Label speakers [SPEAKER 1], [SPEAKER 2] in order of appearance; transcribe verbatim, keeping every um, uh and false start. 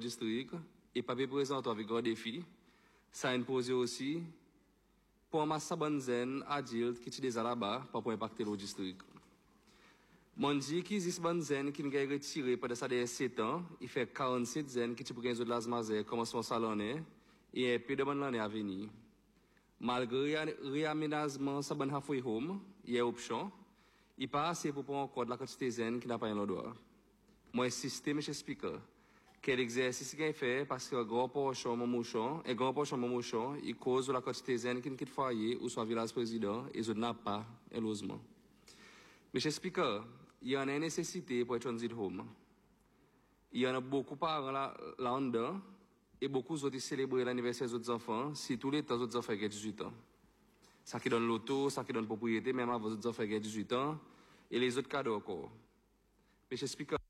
[SPEAKER 1] district et pas présenter avec grand défi. Ça impose aussi pour un masse bonne zen adulte qui est déjà là-bas pour impacter le district. Mon dit qu'il existe bonne zen qui nous a retiré pendant ça des sept ans, il fait quarante-sept zen qui tu peux gagner de l'asmazé comme son salonné et un peu de bonne l'année à venir. Malgré le réaménagement ça bonne halfway home, il y a option, il pas assez pour prendre encore de la quantité zen qui n'a pas un droit. Moi insiste monsieur speaker, quel exercice qu'il fait parce que grand portion mon mouchon, et grand portion mon mouchon, il cause la quantité zen qui quitte foyer ou soit village président et je n'a pas un logement. Monsieur speaker, il y en a une nécessité pour être transit home. Il y en a beaucoup par là, là-dedans, et beaucoup d'autres célébrer l'anniversaire des autres enfants, si tous les temps, autres enfants ont dix-huit ans. Ça qui donne l'auto, ça qui donne propriété, même avant les autres enfants ont dix-huit ans, et les autres cadeaux encore. Monsieur speaker,